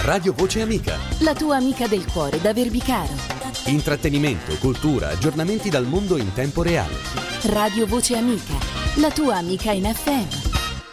Radio Voce Amica. La tua amica del cuore da Verbicaro. Intrattenimento, cultura, aggiornamenti dal mondo in tempo reale. Radio Voce Amica, la tua amica in FM.